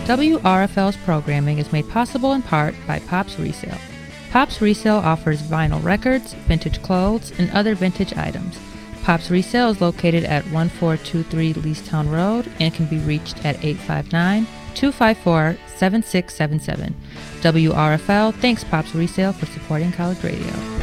WRFL's programming is made possible in part by Pops Resale. Pops Resale offers vinyl records, vintage clothes, and other vintage items. Pops Resale is located at 1423 Leestown Road and can be reached at 859-254-7677. WRFL thanks Pops Resale for supporting college radio.